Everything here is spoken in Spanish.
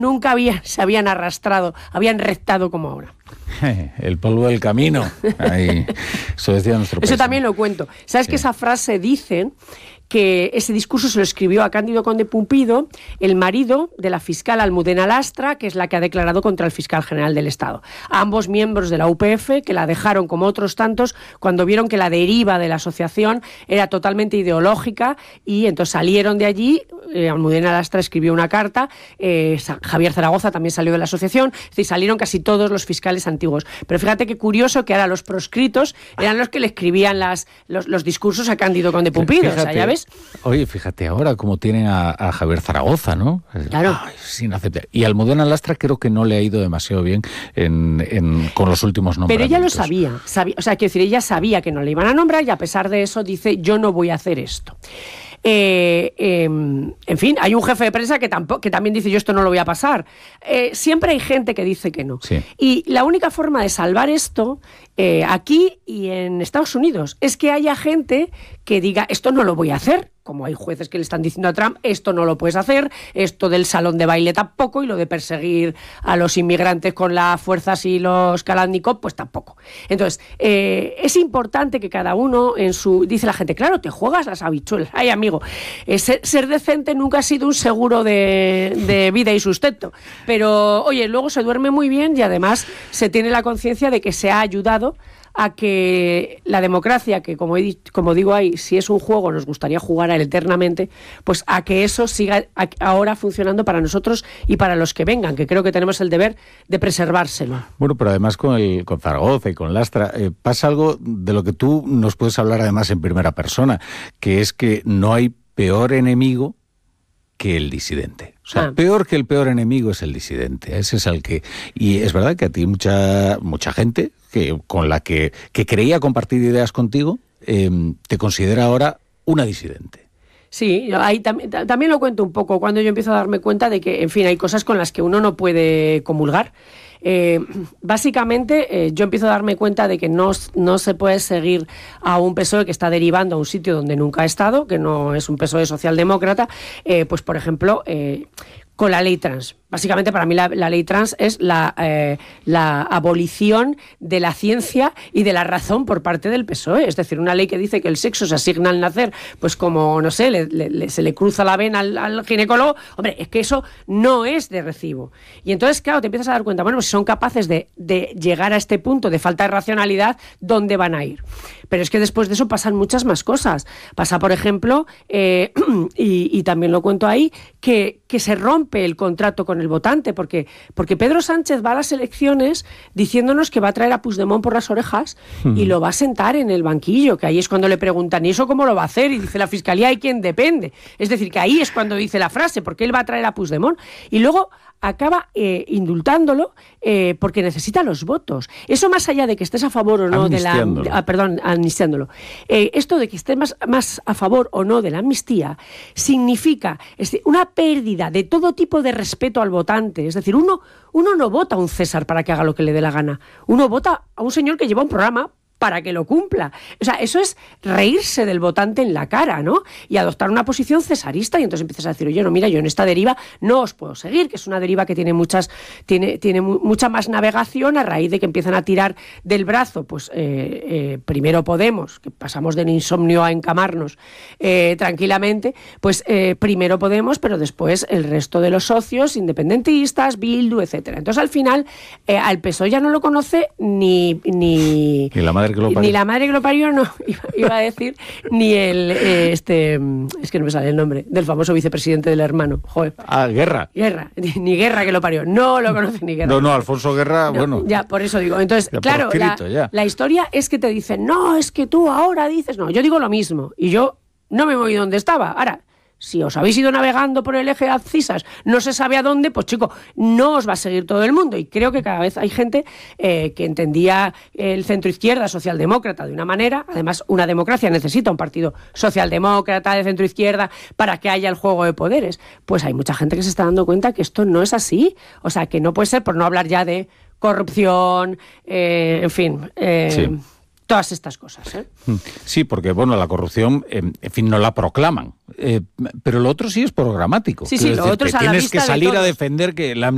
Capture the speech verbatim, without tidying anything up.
nunca habían, se habían arrastrado, habían rectado como ahora. El polvo del camino. Ahí, eso decía nuestro Eso país. también lo cuento. ¿Sabes Sí. que esa frase dicen que ese discurso se lo escribió a Cándido Conde Pumpido, el marido de la fiscal Almudena Lastra, que es la que ha declarado contra el fiscal general del Estado? Ambos miembros de la U P F, que la dejaron como otros tantos cuando vieron que la deriva de la asociación era totalmente ideológica, y entonces salieron de allí. eh, Almudena Lastra escribió una carta, eh, Javier Zaragoza también salió de la asociación, es decir, salieron casi todos los fiscales antiguos. Pero fíjate qué curioso que ahora los proscritos eran los que le escribían las, los, los discursos a Cándido Conde Pumpido. Fíjate, o sea, ya ves. Oye, fíjate ahora cómo tienen a, a Javier Zaragoza, ¿no? Claro. Ay, es inaceptable. Y Almudena Lastra creo que no le ha ido demasiado bien en, en, con los últimos Pero nombramientos. ella lo sabía, sabía, o sea, quiero decir, ella sabía que no le iban a nombrar, y a pesar de eso dice, yo no voy a hacer esto. Eh, eh, en fin, hay un jefe de prensa que, tampoco, que también dice, yo esto no lo voy a pasar. Eh, siempre hay gente que dice que no. Sí. Y la única forma de salvar esto, eh, aquí y en Estados Unidos, es que haya gente que diga, esto no lo voy a hacer. Como hay jueces que le están diciendo a Trump, esto no lo puedes hacer, esto del salón de baile tampoco, y lo de perseguir a los inmigrantes con las fuerzas y los Kalashnikov, pues tampoco. Entonces, eh, es importante que cada uno en su... Dice la gente, claro, te juegas las habichuelas. Ay, amigo, eh, ser, ser decente nunca ha sido un seguro de, de vida y sustento. Pero, oye, luego se duerme muy bien, y además se tiene la conciencia de que se ha ayudado a que la democracia, que como, he, como digo ahí, si es un juego nos gustaría jugar a él eternamente, pues a que eso siga ahora funcionando para nosotros y para los que vengan, que creo que tenemos el deber de preservárselo. Bueno, pero además con, el, con Zaragoza y con Lastra eh, pasa algo de lo que tú nos puedes hablar además en primera persona, que es que no hay peor enemigo que el disidente. O sea, ah. peor que el peor enemigo es el disidente. Ese es el que... Y es verdad que a ti mucha mucha gente que con la que, que creía compartir ideas contigo, eh, te considera ahora una disidente. Sí, ahí tam- también lo cuento un poco, cuando yo empiezo a darme cuenta de que, en fin, hay cosas con las que uno no puede comulgar. Eh, básicamente, eh, yo empiezo a darme cuenta de que no, no se puede seguir a un P S O E que está derivando a un sitio donde nunca ha estado, que no es un P S O E socialdemócrata, eh, pues, por ejemplo, eh, con la ley trans. Básicamente, para mí, la, la ley trans es la, eh, la abolición de la ciencia y de la razón por parte del P S O E. Es decir, una ley que dice que el sexo se asigna al nacer, pues como, no sé, le, le, se le cruza la vena al, al ginecólogo. Hombre, es que eso no es de recibo. Y entonces, claro, te empiezas a dar cuenta, bueno, pues si son capaces de, de llegar a este punto de falta de racionalidad, ¿dónde van a ir? Pero es que después de eso pasan muchas más cosas. Pasa, por ejemplo, eh, y, y también lo cuento ahí, que, que se rompe el contrato con el votante, porque, porque Pedro Sánchez va a las elecciones diciéndonos que va a traer a Puigdemont por las orejas uh-huh. y lo va a sentar en el banquillo, que ahí es cuando le preguntan, ¿y eso cómo lo va a hacer? Y dice la Fiscalía, ¿y quién depende? Es decir, que ahí es cuando dice la frase, porque él va a traer a Puigdemont. Y luego acaba eh, indultándolo eh, porque necesita los votos. Eso, más allá de que estés a favor o no de la... De, ah, perdón, amnistiándolo. Eh, esto de que estés más, más a favor o no de la amnistía significa es decir, una pérdida de todo tipo de respeto al votante. Es decir, uno, uno no vota a un César para que haga lo que le dé la gana. Uno vota a un señor que lleva un programa para que lo cumpla. O sea, eso es reírse del votante en la cara, ¿no? Y adoptar una posición cesarista, y entonces empiezas a decir, oye, no, mira, yo en esta deriva no os puedo seguir, que es una deriva que tiene muchas, tiene, tiene mu- mucha más navegación a raíz de que empiezan a tirar del brazo, pues eh, eh, primero Podemos, que pasamos del insomnio a encamarnos eh, tranquilamente, pues eh, primero Podemos, pero después el resto de los socios, independentistas, Bildu, etcétera. Entonces, al final, eh, al P S O E ya no lo conoce ni... ni, ni la madre que lo parió. Ni la madre que lo parió, no, iba, iba a decir, ni el, eh, este, es que no me sale el nombre, del famoso vicepresidente del hermano, joder. Ah, Guerra. Guerra, ni Guerra que lo parió, no lo conoce ni Guerra. No, no, Alfonso Guerra, no, bueno. Ya, por eso digo, entonces, ya claro, proscrito, la, ya. la historia es que te dicen, no, es que tú ahora dices, no, yo digo lo mismo, y yo no me voy donde estaba, ahora... Si os habéis ido navegando por el eje de abscisas, no se sabe a dónde, pues chico, no os va a seguir todo el mundo. Y creo que cada vez hay gente eh, que entendía el centro-izquierda socialdemócrata de una manera. Además, una democracia necesita un partido socialdemócrata de centro-izquierda para que haya el juego de poderes. Pues hay mucha gente que se está dando cuenta que esto no es así. O sea, que no puede ser, por no hablar ya de corrupción, eh, en fin... Eh, sí. Todas estas cosas, ¿eh? Sí, porque, bueno, la corrupción, eh, en fin, no la proclaman. Eh, pero lo otro sí es programático. Sí, sí, es lo decir, otro es a la tienes vista que salir de todos. a defender que la